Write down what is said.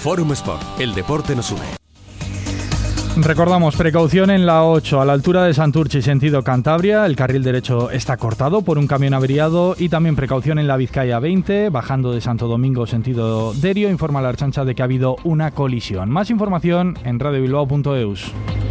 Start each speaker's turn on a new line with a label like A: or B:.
A: Fórum Sport, el deporte nos une.
B: Recordamos, precaución en la 8, a la altura de Santurchi, sentido Cantabria. El carril derecho está cortado por un camión averiado. Y también precaución en la Vizcaya 20, bajando de Santo Domingo, sentido Derio. Informa la Ertzaintza de que ha habido una colisión. Más información en radiobilbao.eus.